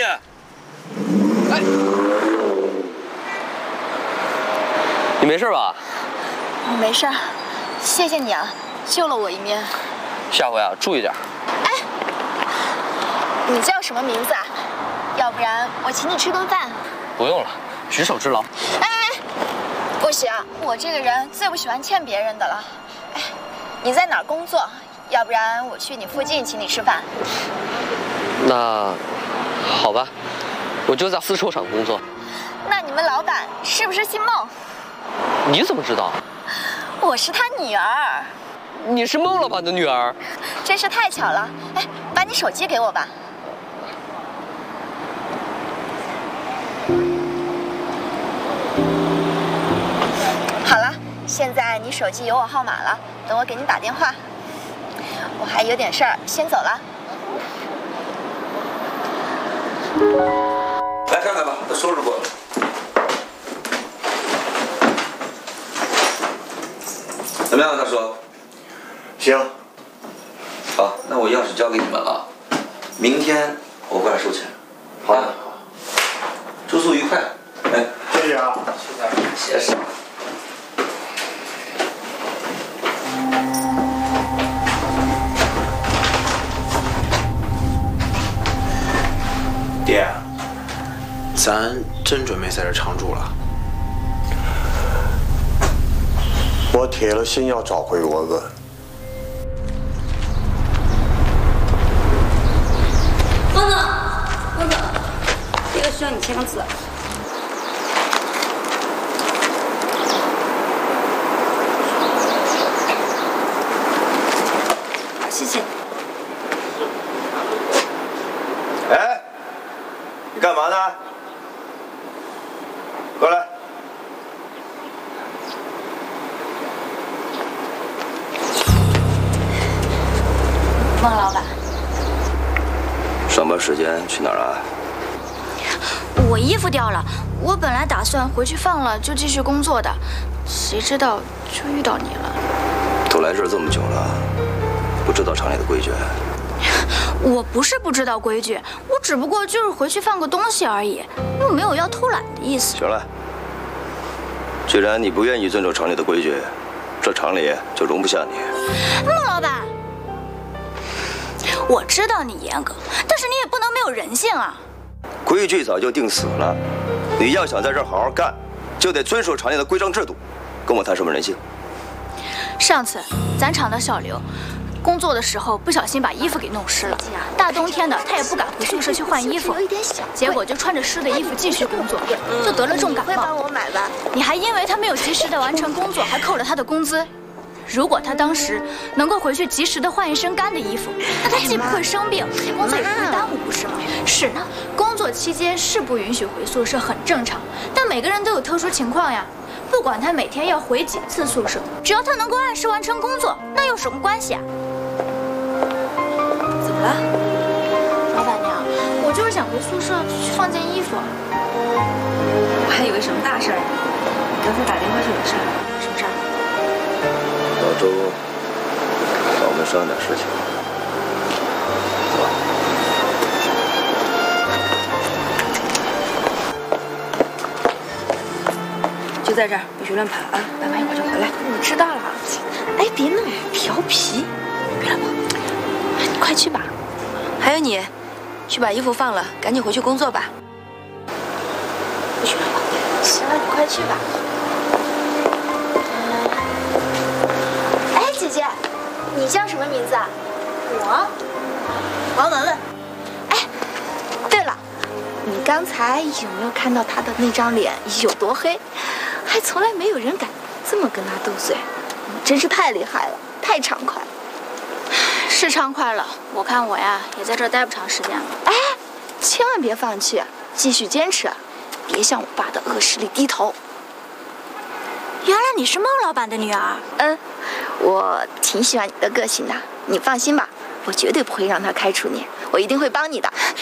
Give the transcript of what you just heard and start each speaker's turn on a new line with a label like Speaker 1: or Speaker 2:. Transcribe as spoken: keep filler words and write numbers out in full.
Speaker 1: 哎，你没事吧？
Speaker 2: 我没事，谢谢你啊，救了我一命。
Speaker 1: 下回啊，注意点。
Speaker 2: 哎，你叫什么名字啊？要不然我请你吃顿饭。
Speaker 1: 不用了，举手之劳。
Speaker 2: 哎哎，不行，我这个人最不喜欢欠别人的了。哎，你在哪儿工作？要不然我去你附近请你吃饭。
Speaker 1: 那好吧，我就在丝绸厂工作。
Speaker 2: 那你们老板是不是姓孟？
Speaker 1: 你怎么知道？
Speaker 2: 我是他女儿。
Speaker 1: 你是孟老板的女儿？
Speaker 2: 真是太巧了。哎，把你手机给我吧。好了，现在你手机有我号码了，等我给你打电话。我还有点事儿，先走了。
Speaker 3: 来看看吧，都收拾过了。怎么样，大叔？
Speaker 4: 行。
Speaker 3: 好，那我钥匙交给你们了，明天我过来收钱。
Speaker 4: 好的。
Speaker 3: 住宿愉快。哎，
Speaker 4: 谢谢啊。
Speaker 3: 谢谢。
Speaker 4: 爹，咱真准备在这常住了？
Speaker 5: 我铁了心要找回我恩。
Speaker 6: 汪总，汪总，这个需要你签个字。好，谢谢。
Speaker 4: 哎，你干嘛呢？过来。
Speaker 2: 孟老板，
Speaker 3: 上班时间去哪儿啊？
Speaker 2: 我衣服掉了，我本来打算回去放了就继续工作的，谁知道就遇到你了。
Speaker 3: 都来这儿这么久了，不知道厂里的规矩？
Speaker 2: 我不是不知道规矩，我只不过就是回去放个东西而已，又没有要偷懒的意思。
Speaker 3: 行了，既然你不愿意遵守厂里的规矩，这厂里就容不下你。
Speaker 2: 孟老板，我知道你严格，但是你也不能没有人性啊。
Speaker 3: 规矩早就定死了，你要想在这儿好好干，就得遵守厂里的规章制度，跟我谈什么人性？
Speaker 2: 上次咱厂的小刘工作的时候不小心把衣服给弄湿了，大冬天的他也不敢回宿舍去换衣服，结果就穿着湿的衣服继续工作，就得了重感冒。会帮我买吧？你还因为他没有及时的完成工作，还扣了他的工资。如果他当时能够回去及时的换一身干的衣服，那他既不会生病，工作也不会耽误，不是吗？是呢，工作期间是不允许回宿舍，很正常。但每个人都有特殊情况呀。不管他每天要回几次宿舍，只要他能够按时完成工作，那有什么关系啊？怎么了，老板娘？我就是想回宿舍去放件衣服。
Speaker 6: 我还以为什么大事儿呢。你刚才打电话是有事儿？什么事儿？
Speaker 3: 老周找我们商量点事情。
Speaker 6: 就在这儿，别随乱跑啊！爸妈一会儿就回来。
Speaker 2: 我知道了。哎，别那么调皮，
Speaker 6: 别了吧，你快去吧。还有你，去把衣服放了，赶紧回去工作吧。不许乱跑。
Speaker 2: 行了，你快去吧。哎，姐姐，你叫什么名字啊？我，王文文。哎，对了，你刚才有没有看到他的那张脸有多黑？还从来没有人敢这么跟他斗嘴，真是太厉害了，太畅快了。是畅快了，我看我呀也在这儿待不长时间了。哎，千万别放弃，继续坚持，别向我爸的恶势力低头。原来你是孟老板的女儿。嗯，我挺喜欢你的个性的，你放心吧，我绝对不会让他开除你，我一定会帮你的。